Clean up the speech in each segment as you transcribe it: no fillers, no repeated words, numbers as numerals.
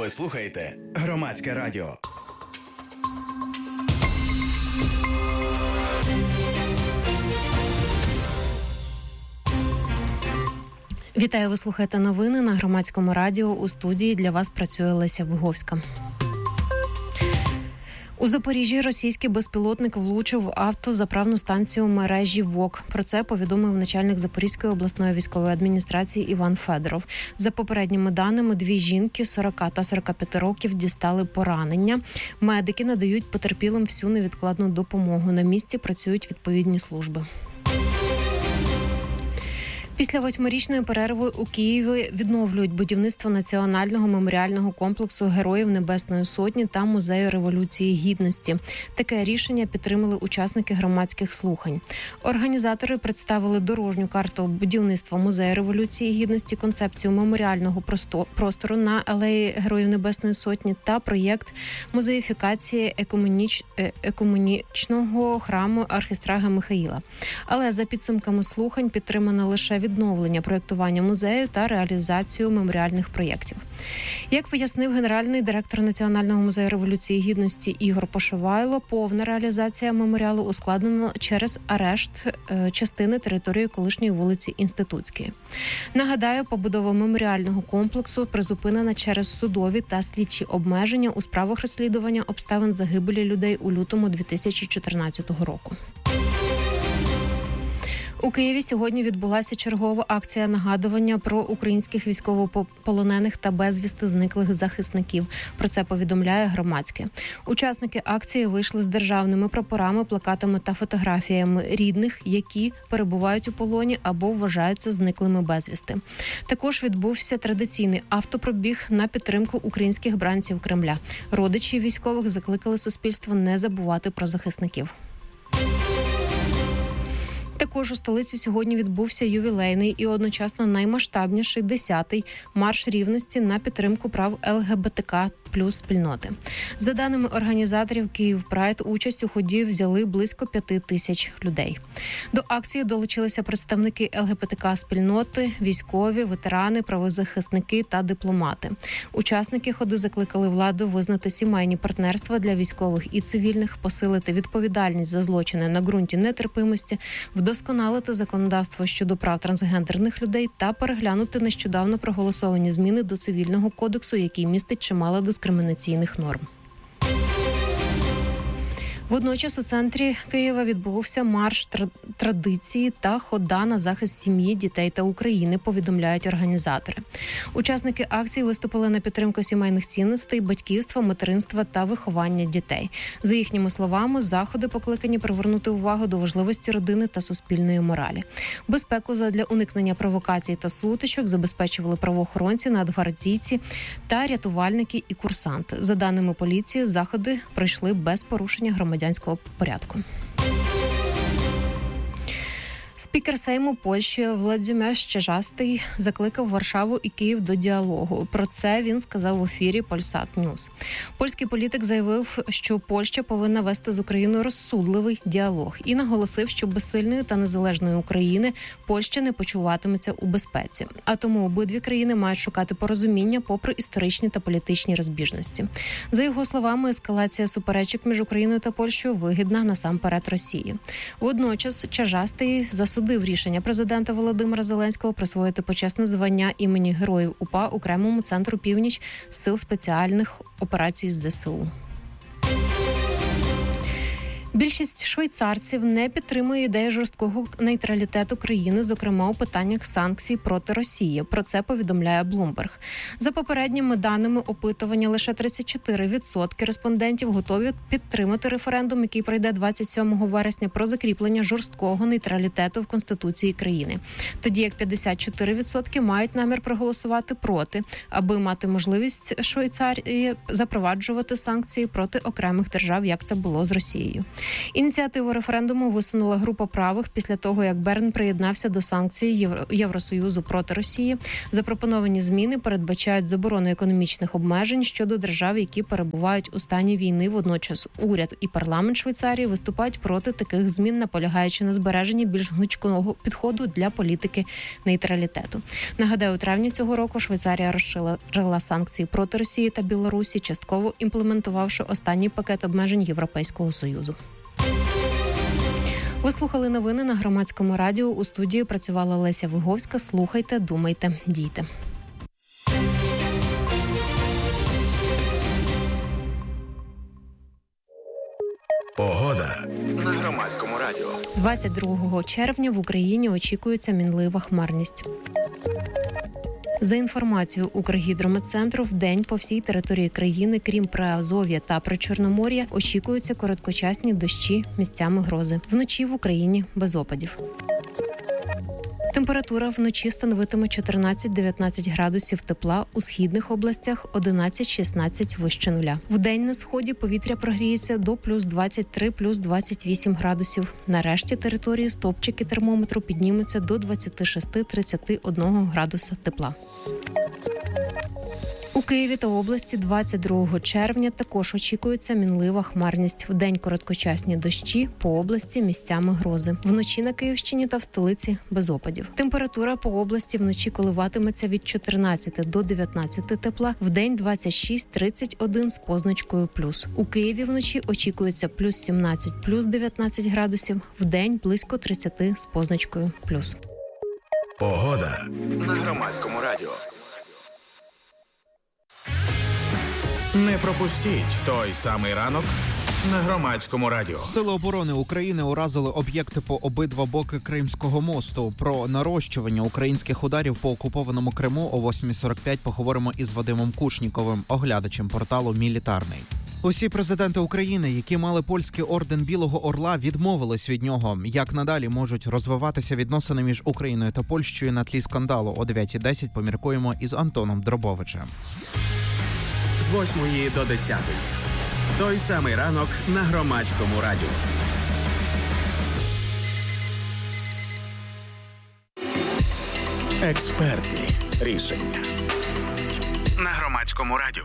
Ви слухаєте Громадське радіо. Вітаю, ви слухаєте новини на Громадському радіо. У студії для вас працює Леся Виговська. У Запоріжжі російський безпілотник влучив в автозаправну станцію мережі ВОК. Про це повідомив начальник Запорізької обласної військової адміністрації Іван Федоров. За попередніми даними, 2 жінки 40 та 45 років дістали поранення. Медики надають потерпілим всю невідкладну допомогу. На місці працюють відповідні служби. Після 8-річної перерви у Києві відновлюють будівництво Національного меморіального комплексу Героїв Небесної Сотні та Музею Революції Гідності. Таке рішення підтримали учасники громадських слухань. Організатори представили дорожню карту будівництва Музею Революції Гідності, концепцію меморіального простору на алеї Героїв Небесної Сотні та проєкт музеїфікації екумінічного храму архістраги Михаїла. Але за підсумками слухань підтримано лише відновлення проєктування музею та реалізацію меморіальних проєктів. Як пояснив генеральний директор Національного музею Революції Гідності Ігор Пошивайло, повна реалізація меморіалу ускладнена через арешт частини території колишньої вулиці Інститутської. Нагадаю, побудова меморіального комплексу призупинена через судові та слідчі обмеження у справах розслідування обставин загибелі людей у лютому 2014 року. У Києві сьогодні відбулася чергова акція нагадування про українських військовополонених та безвісти зниклих захисників. Про це повідомляє Громадське. Учасники акції вийшли з державними прапорами, плакатами та фотографіями рідних, які перебувають у полоні або вважаються зниклими безвісти. Також відбувся традиційний автопробіг на підтримку українських бранців Кремля. Родичі військових закликали суспільство не забувати про захисників. Також у столиці сьогодні відбувся ювілейний і одночасно наймасштабніший 10-й марш рівності на підтримку прав ЛГБТК плюс спільноти. За даними організаторів Київпрайд, участь у ході взяли близько 5 тисяч людей. До акції долучилися представники ЛГБТК спільноти, військові, ветерани, правозахисники та дипломати. Учасники ходи закликали владу визнати сімейні партнерства для військових і цивільних, посилити відповідальність за злочини на ґрунті нетерпимості, вдосконалити законодавство щодо прав трансгендерних людей та переглянути нещодавно проголосовані зміни до Цивільного кодексу, який містить чимало дискримінаційних норм. Водночас у центрі Києва відбувся марш традиції та хода на захист сім'ї, дітей та України, повідомляють організатори. Учасники акції виступили на підтримку сімейних цінностей, батьківства, материнства та виховання дітей. За їхніми словами, заходи покликані привернути увагу до важливості родини та суспільної моралі. Безпеку задля уникнення провокацій та сутичок забезпечували правоохоронці, нацгвардійці та рятувальники і курсанти. За даними поліції, заходи пройшли без порушення громадянського порядку. Спікер Сейму Польщі Владзімір Чижастий закликав Варшаву і Київ до діалогу. Про це він сказав в ефірі Polsat News. Польський політик заявив, що Польща повинна вести з Україною розсудливий діалог і наголосив, що без сильної та незалежної України Польща не почуватиметься у безпеці. А тому обидві країни мають шукати порозуміння попри історичні та політичні розбіжності. За його словами, ескалація суперечок між Україною та Польщею вигідна насамперед Росії. Водночас Чижастий засудив рішення президента Володимира Зеленського присвоїти почесне звання імені Героїв УПА окремому центру «Північ» Сил спеціальних операцій ЗСУ. Більшість швейцарців не підтримує ідею жорсткого нейтралітету країни, зокрема у питаннях санкцій проти Росії. Про це повідомляє Bloomberg. За попередніми даними опитування, лише 34% респондентів готові підтримати референдум, який пройде 27 вересня, про закріплення жорсткого нейтралітету в Конституції країни. Тоді як 54% мають намір проголосувати проти, аби мати можливість Швейцарії запроваджувати санкції проти окремих держав, як це було з Росією. Ініціативу референдуму висунула група правих після того, як Берн приєднався до санкцій Євросоюзу проти Росії. Запропоновані зміни передбачають заборону економічних обмежень щодо держав, які перебувають у стані війни. Водночас уряд і парламент Швейцарії виступають проти таких змін, наполягаючи на збереженні більш гнучкого підходу для політики нейтралітету. Нагадаю, у травні цього року Швейцарія розширила санкції проти Росії та Білорусі, частково імплементувавши останній пакет обмежень Європейського Союзу. Ви слухали новини на Громадському радіо. У студії працювала Леся Виговська. Слухайте, думайте, дійте. Погода на Громадському радіо. 22 червня в Україні очікується мінлива хмарність. За інформацією Укргідрометцентру, в день по всій території країни, крім Приазов'я та Причорномор'я, очікуються короткочасні дощі, місцями грози. Вночі в Україні без опадів. Температура вночі становитиме 14-19 градусів тепла, у східних областях 11-16 вище нуля. Вдень на сході повітря прогріється до плюс 23, плюс 28 градусів. На решті території стопчики термометру піднімуться до 26-31 градуса тепла. У Києві та області 22 червня також очікується мінлива хмарність. Вдень короткочасні дощі, по області місцями грози. Вночі на Київщині та в столиці без опадів. Температура по області вночі коливатиметься від 14 до 19 тепла, вдень 26-31 з позначкою плюс. У Києві вночі очікується плюс 17, плюс 19 градусів, вдень близько 30 з позначкою плюс. Погода на Громадському радіо. Не пропустіть той самий ранок на Громадському радіо. Сили оборони України уразили об'єкти по обидва боки Кримського мосту. Про нарощування українських ударів по окупованому Криму о 8:45 поговоримо із Вадимом Кушніковим, оглядачем порталу «Мілітарний». Усі президенти України, які мали польський орден Білого Орла, відмовились від нього. Як надалі можуть розвиватися відносини між Україною та Польщею на тлі скандалу? О 9:10 поміркуємо із Антоном Дробовичем. З 8 до 10. Той самий ранок на Громадському радіо. Експертні рішення на Громадському радіо.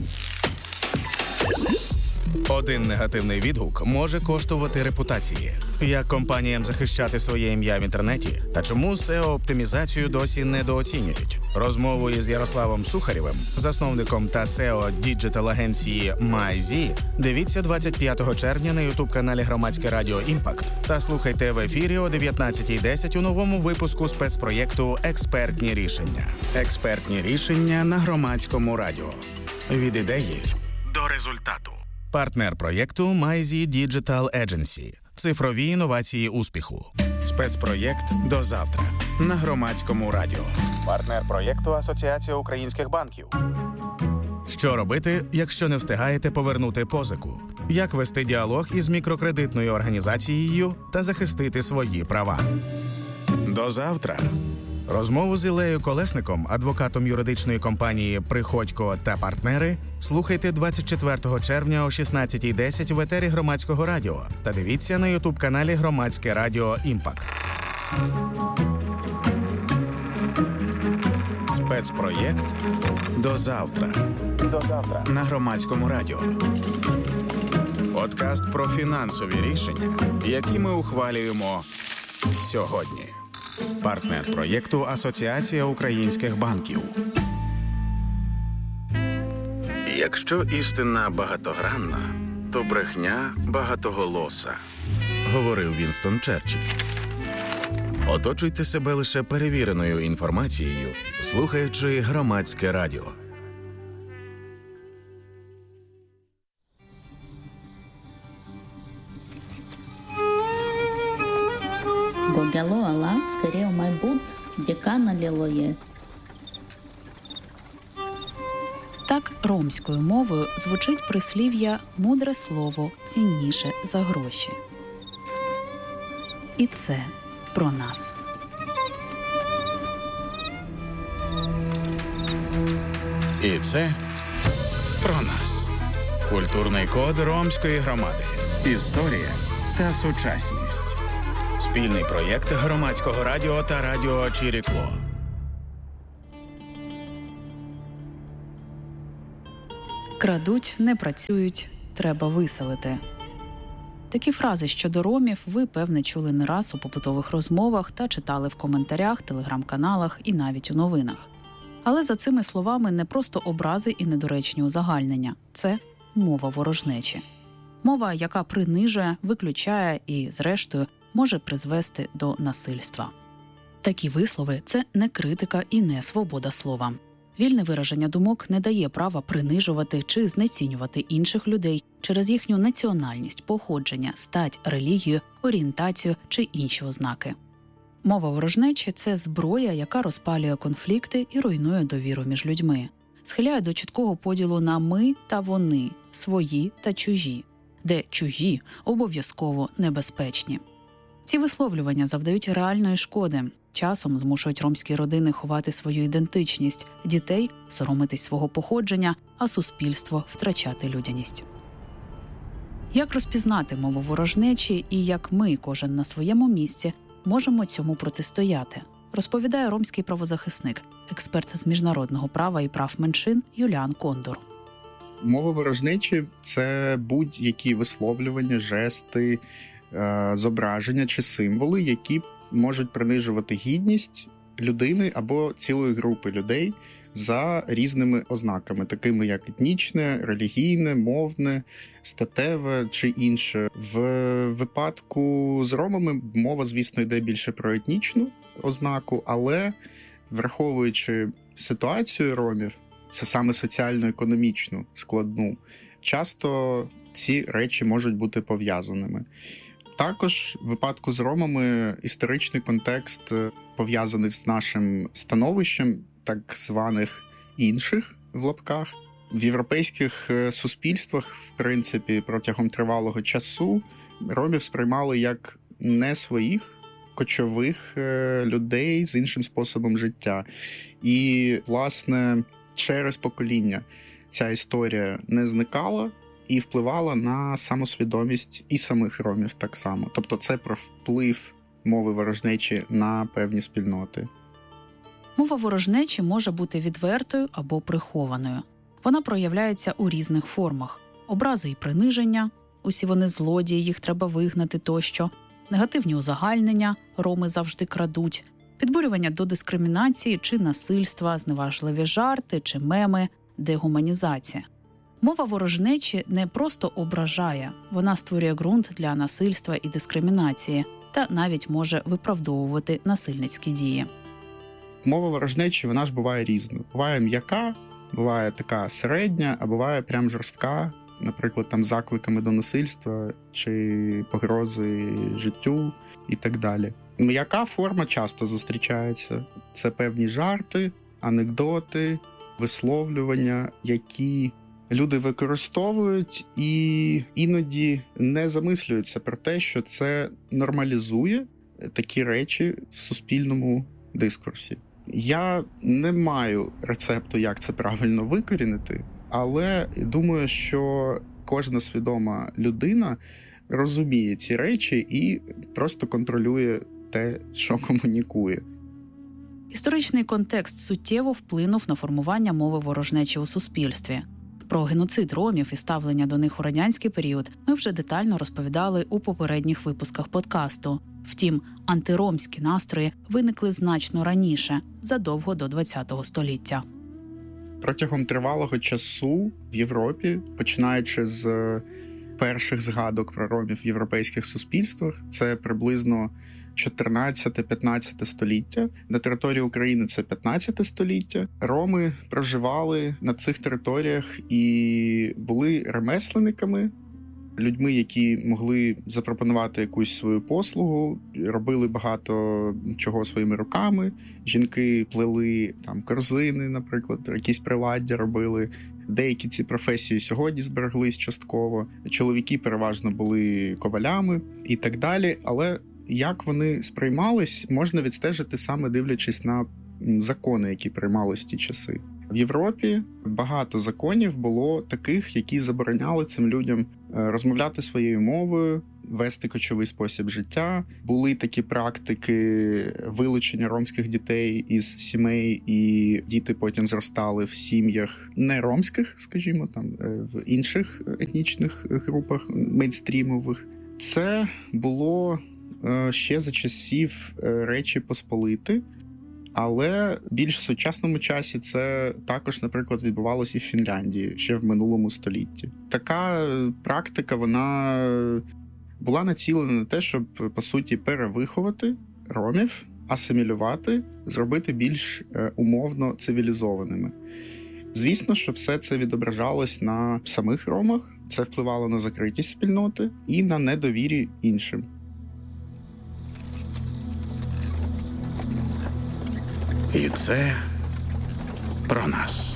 Один негативний відгук може коштувати репутації. Як компаніям захищати своє ім'я в інтернеті? Та чому SEO-оптимізацію досі недооцінюють? Розмову із Ярославом Сухарєвим, засновником та SEO діджитал-агенції MyZ, дивіться 25 червня на ютуб-каналі Громадське радіо «Імпакт» та слухайте в ефірі о 19:10 у новому випуску спецпроєкту «Експертні рішення». Експертні рішення на Громадському радіо. Від ідеї до результату. Партнер проєкту MyZ Digital Agency. Цифрові інновації успіху. Спецпроєкт «До завтра» на Громадському радіо. Партнер проєкту Асоціація українських банків. Що робити, якщо не встигаєте повернути позику? Як вести діалог із мікрокредитною організацією та захистити свої права? До завтра. Розмову з Іллею Колесником, адвокатом юридичної компанії «Приходько та партнери», слухайте 24 червня о 16:10 в етері Громадського радіо та дивіться на ютуб-каналі Громадське радіо «Імпакт». Спецпроєкт «До завтра». До завтра на Громадському радіо. Подкаст про фінансові рішення, які ми ухвалюємо сьогодні. Партнер проєкту Асоціація українських банків. Якщо істина багатогранна, то брехня багатоголоса, говорив Вінстон Черчилль. Оточуйте себе лише перевіреною інформацією, слухаючи Громадське радіо. Гогело Алла, Керео Майбут, Декана Лілоє. Так ромською мовою звучить прислів'я «мудре слово цінніше за гроші». І це про нас. І це про нас. Культурний код ромської громади. Історія, та сучасність. Спільний проєкт Громадського радіо та радіо Чирікло. Крадуть, не працюють, треба виселити. Такі фрази щодо ромів ви, певне, чули не раз у побутових розмовах та читали в коментарях, телеграм-каналах і навіть у новинах. Але за цими словами не просто образи і недоречні узагальнення. Це мова ворожнечі. Мова, яка принижує, виключає і, зрештою, може призвести до насильства. Такі вислови – це не критика і не свобода слова. Вільне вираження думок не дає права принижувати чи знецінювати інших людей через їхню національність, походження, стать, релігію, орієнтацію чи інші ознаки. Мова ворожнечі – це зброя, яка розпалює конфлікти і руйнує довіру між людьми. Схиляє до чіткого поділу на «ми» та «вони», «свої» та «чужі», де «чужі» обов'язково небезпечні. Ці висловлювання завдають реальної шкоди. Часом змушують ромські родини ховати свою ідентичність, дітей – соромитись свого походження, а суспільство – втрачати людяність. Як розпізнати мову ворожнечі і як ми, кожен на своєму місці, можемо цьому протистояти, розповідає ромський правозахисник, експерт з міжнародного права і прав меншин Юліан Кондор. Мова ворожнечі – це будь-які висловлювання, жести, зображення чи символи, які можуть принижувати гідність людини або цілої групи людей за різними ознаками, такими як етнічне, релігійне, мовне, статеве чи інше. В випадку з ромами мова, звісно, йде більше про етнічну ознаку, але враховуючи ситуацію ромів, це саме соціально-економічну, складну, часто ці речі можуть бути пов'язаними. Також в випадку з ромами історичний контекст пов'язаний з нашим становищем так званих інших в лапках. В європейських суспільствах, в принципі, протягом тривалого часу ромів сприймали як не своїх кочових людей з іншим способом життя. І, власне, через покоління ця історія не зникала і впливала на самосвідомість і самих ромів так само. Тобто це про вплив мови ворожнечі на певні спільноти. Мова ворожнечі може бути відвертою або прихованою. Вона проявляється у різних формах. Образи і приниження, усі вони злодії, їх треба вигнати тощо, негативні узагальнення, роми завжди крадуть, підбурювання до дискримінації чи насильства, зневажливі жарти чи меми, дегуманізація. Мова ворожнечі не просто ображає, вона створює ґрунт для насильства і дискримінації та навіть може виправдовувати насильницькі дії. Мова ворожнечі, вона ж буває різною. Буває м'яка, буває така середня, а буває прям жорстка, наприклад, там закликами до насильства чи погрози життю і так далі. М'яка форма часто зустрічається. Це певні жарти, анекдоти, висловлювання, які люди використовують і іноді не замислюються про те, що це нормалізує такі речі в суспільному дискурсі. Я не маю рецепту, як це правильно викорінити, але думаю, що кожна свідома людина розуміє ці речі і просто контролює те, що комунікує. Історичний контекст суттєво вплинув на формування мови ворожнечі у суспільстві. Про геноцид ромів і ставлення до них у радянський період ми вже детально розповідали у попередніх випусках подкасту. Втім, антиромські настрої виникли значно раніше, задовго до ХХ століття. Протягом тривалого часу в Європі, починаючи з перших згадок про ромів в європейських суспільствах, це приблизно 14-15 століття. На території України це 15 століття. Роми проживали на цих територіях і були ремесленниками, людьми, які могли запропонувати якусь свою послугу, робили багато чого своїми руками. Жінки плели там корзини, наприклад, якісь приладдя робили. Деякі ці професії сьогодні збереглись частково. Чоловіки переважно були ковалями і так далі. Але як вони сприймались, можна відстежити саме дивлячись на закони, які приймались в ті часи. В Європі багато законів було таких, які забороняли цим людям розмовляти своєю мовою, вести кочовий спосіб життя. Були такі практики вилучення ромських дітей із сімей, і діти потім зростали в сім'ях не ромських, скажімо, там в інших етнічних групах мейнстрімових. Це було ще за часів Речі Посполити, але в більш сучасному часі це також, наприклад, відбувалося і в Фінляндії ще в минулому столітті. Така практика, вона була націлена на те, щоб, по суті, перевиховати ромів, асимілювати, зробити більш умовно цивілізованими. Звісно, що все це відображалось на самих ромах, це впливало на закритість спільноти і на недовірі іншим. І це про нас.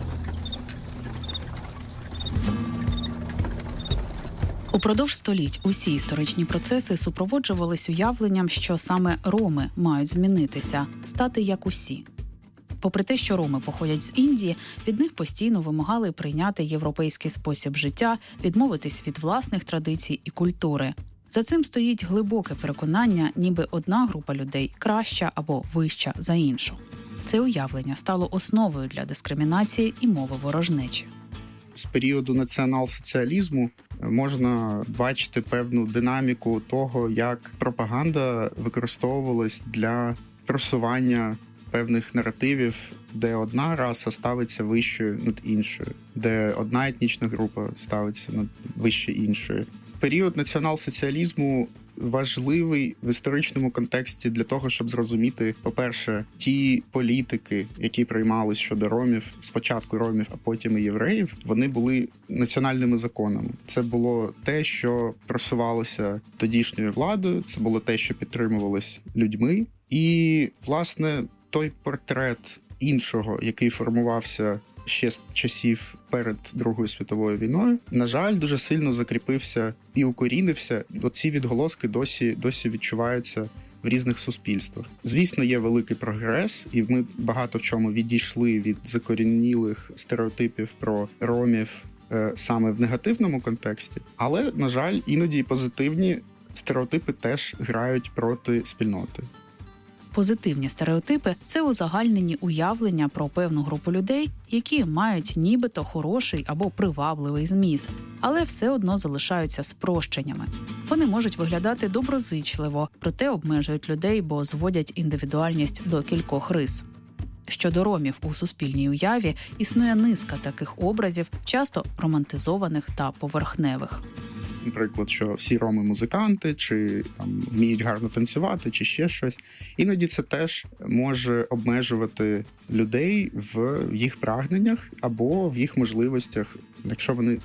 Упродовж століть усі історичні процеси супроводжувались уявленням, що саме роми мають змінитися, стати як усі. Попри те, що роми походять з Індії, від них постійно вимагали прийняти європейський спосіб життя, відмовитись від власних традицій і культури. За цим стоїть глибоке переконання, ніби одна група людей краща або вища за іншу. Це уявлення стало основою для дискримінації і мови ворожнечі. З періоду націонал-соціалізму можна бачити певну динаміку того, як пропаганда використовувалась для просування певних наративів, де одна раса ставиться вищою над іншою, де одна етнічна група ставиться над вище іншою. Період націонал-соціалізму важливий в історичному контексті для того, щоб зрозуміти, по-перше, ті політики, які приймались щодо ромів, спочатку ромів, а потім і євреїв, вони були національними законами. Це було те, що просувалося тодішньою владою, це було те, що підтримувалось людьми. І, власне, той портрет іншого, який формувався ще з часів перед Другою світовою війною, на жаль, дуже сильно закріпився і укорінився. Оці відголоски досі відчуваються в різних суспільствах. Звісно, є великий прогрес, і ми багато в чому відійшли від закорінілих стереотипів про ромів саме в негативному контексті. Але, на жаль, іноді позитивні стереотипи теж грають проти спільноти. Позитивні стереотипи – це узагальнені уявлення про певну групу людей, які мають нібито хороший або привабливий зміст, але все одно залишаються спрощеннями. Вони можуть виглядати доброзичливо, проте обмежують людей, бо зводять індивідуальність до кількох рис. Щодо ромів у суспільній уяві існує низка таких образів, часто романтизованих та поверхневих. Наприклад, що всі роми музиканти, чи там вміють гарно танцювати, чи ще щось. Іноді це теж може обмежувати людей в їх прагненнях або в їх можливостях, якщо вони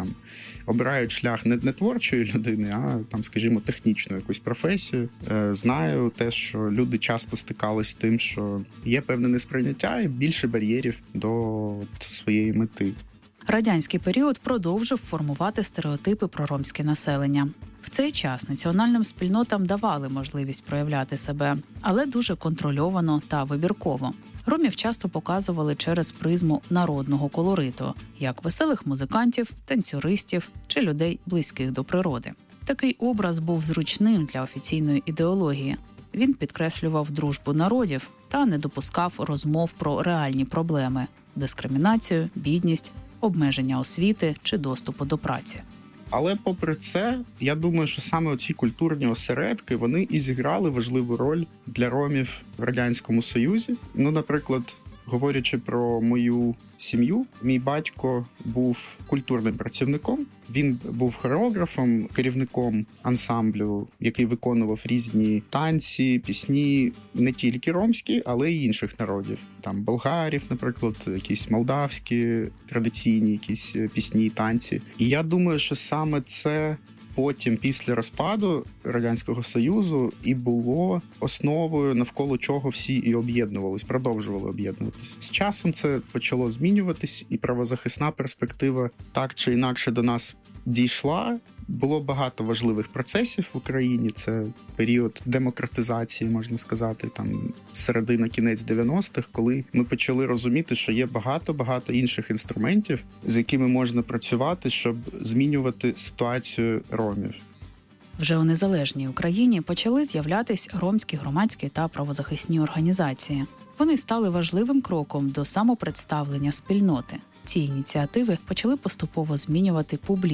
обирають шлях не творчої людини, а там, скажімо, технічну якусь професію. Знаю те, що люди часто стикались з тим, що є певне несприйняття і більше бар'єрів до своєї мети. Радянський період продовжив формувати стереотипи про ромське населення. В цей час національним спільнотам давали можливість проявляти себе, але дуже контрольовано та вибірково. Ромів часто показували через призму народного колориту, як веселих музикантів, танцюристів чи людей, близьких до природи. Такий образ був зручним для офіційної ідеології. Він підкреслював дружбу народів та не допускав розмов про реальні проблеми – дискримінацію, бідність, обмеження освіти чи доступу до праці. Але попри це, я думаю, що саме оці культурні осередки, вони і зіграли важливу роль для ромів в Радянському Союзі. Наприклад, говорячи про мою сім'ю, мій батько був культурним працівником. Він був хореографом, керівником ансамблю, який виконував різні танці, пісні, не тільки ромські, але й інших народів. Там болгарів, наприклад, якісь молдавські традиційні якісь пісні, танці. І я думаю, що саме це потім, після розпаду Радянського Союзу, і було основою, навколо чого всі і об'єднувались, продовжували об'єднуватись. З часом це почало змінюватись, і правозахисна перспектива так чи інакше до нас дійшла. Було багато важливих процесів в Україні. Це період демократизації, можна сказати, там середина-кінець 90-х, коли ми почали розуміти, що є багато інших інструментів, з якими можна працювати, щоб змінювати ситуацію ромів. Вже у незалежній Україні почали з'являтись ромські громадські та правозахисні організації. Вони стали важливим кроком до самопредставлення спільноти. Ці ініціативи почали поступово змінювати публіку